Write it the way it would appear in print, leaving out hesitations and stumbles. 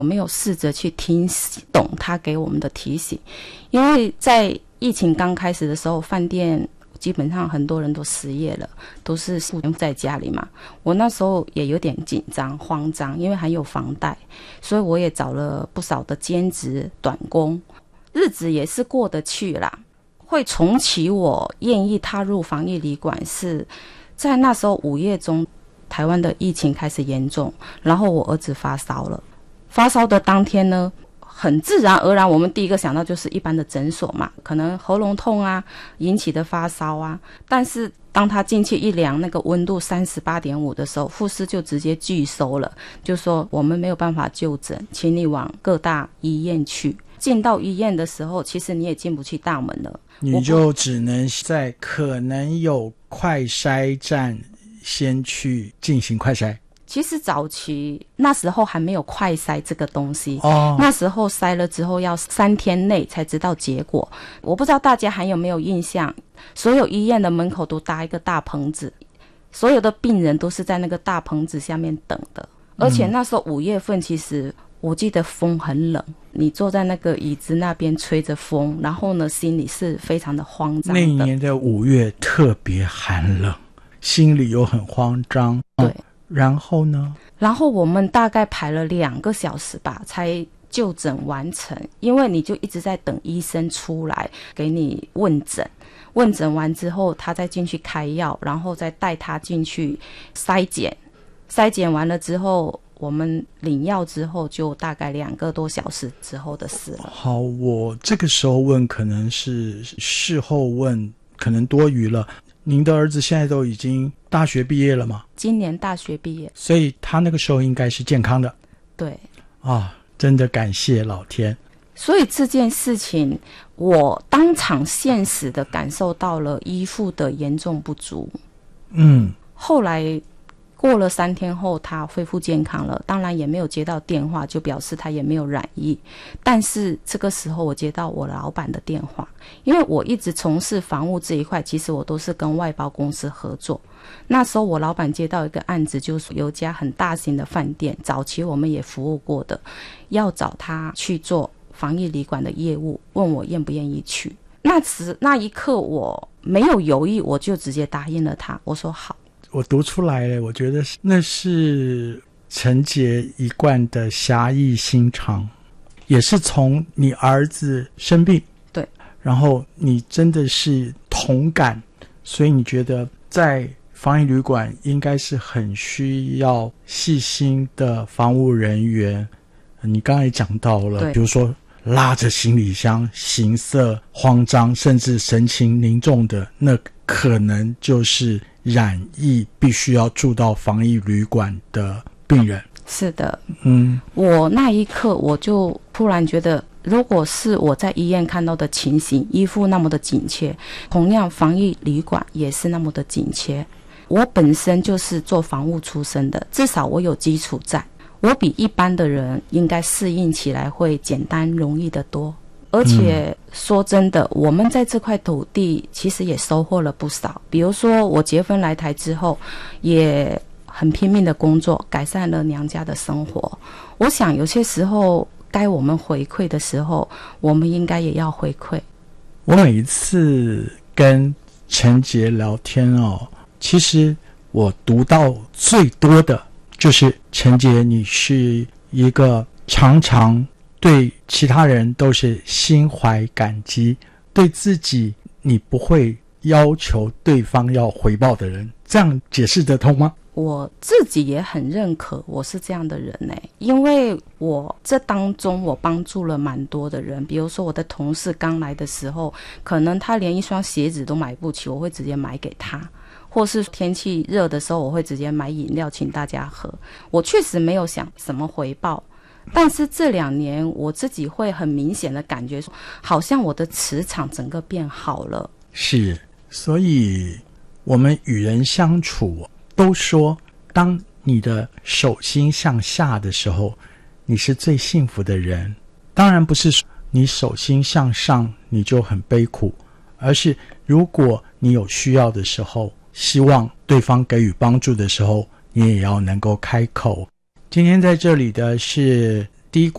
我没有试着去听懂他给我们的提醒，因为在疫情刚开始的时候，饭店基本上很多人都失业了，都是在家里嘛。我那时候也有点紧张慌张，因为还有房贷，所以我也找了不少的兼职短工，日子也是过得去啦。会重启我愿意踏入防疫旅馆是在那时候5月中，台湾的疫情开始严重，然后我儿子发烧了。发烧的当天呢，很自然而然我们第一个想到就是一般的诊所嘛，可能喉咙痛啊引起的发烧啊。但是当他进去一量那个温度 38.5 的时候，护士就直接拒收了，就说我们没有办法就诊，请你往各大医院去。进到医院的时候，其实你也进不去大门了， 你就只能在可能有快筛站先去进行快筛。 其实早期那时候还没有快筛这个东西，那时候筛了之后要3天内才知道结果。我不知道大家还有没有印象，所有医院的门口都搭一个大棚子，所有的病人都是在那个大棚子下面等的。而且那时候5月份，其实我记得风很冷，你坐在那个椅子那边吹着风，然后呢心里是非常的慌张的。 那一年的5月特别寒冷，心里又很慌张。 对， 然后呢？ 然后我们大概排了2个小时吧才就诊完成，因为你就一直在等医生出来给你问诊，问诊完之后他再进去开药，然后再带他进去筛检，筛检完了之后我们领药之后就大概2个多小时之后的事了。 好，我这个时候问可能是事后问，可能多余了。您的儿子现在都已经大学毕业了吗？ 今年大学毕业， 所以他那个时候应该是健康的。 对啊，真的感谢老天。 所以这件事情我当场现实的感受到了医护的严重不足。后来过了3天后他恢复健康了，当然也没有接到电话，就表示他也没有染疫。但是这个时候我接到我老板的电话，因为我一直从事房屋这一块，其实我都是跟外包公司合作。那时候我老板接到一个案子，就是有家很大型的饭店，早期我们也服务过的，要找他去做防疫旅馆的业务，问我愿不愿意去。那一刻我没有犹豫，我就直接答应了他，我说好。 我读出来了，我觉得那是陈杰一贯的侠义心肠，也是从你儿子生病， 对， 然后你真的是同感，所以你觉得在防疫旅馆应该是很需要细心的防务人员。你刚才讲到了，比如说拉着行李箱行色慌张甚至神情凝重的，那可能就是染疫必须要住到防疫旅馆的病人。 是的，我那一刻我就突然觉得，如果是我在医院看到的情形，医护那么的紧缺，同样防疫旅馆也是那么的紧缺。我本身就是做房务出身的，至少我有基础在，我比一般的人应该适应起来会简单容易得多。而且说真的，我们在这块土地其实也收获了不少。比如说我结婚来台之后，也很拼命的工作，改善了娘家的生活。我想有些时候该我们回馈的时候，我们应该也要回馈。 我每一次跟陈杰聊天其实我读到最多的就是陈杰，你是一个常常对其他人都是心怀感激，对自己你不会要求对方要回报的人，这样解释得通吗？ 我自己也很认可我是这样的人因为我这当中我帮助了蛮多的人。比如说我的同事刚来的时候，可能他连一双鞋子都买不起，我会直接买给他，或是天气热的时候我会直接买饮料请大家喝。我确实没有想什么回报，但是这2年我自己会很明显的感觉说，好像我的磁场整个变好了。 是，所以我们与人相处都说，当你的手心向下的时候，你是最幸福的人。当然不是说你手心向上你就很悲苦，而是如果你有需要的时候，希望对方给予帮助的时候，你也要能够开口。今天在这里的是低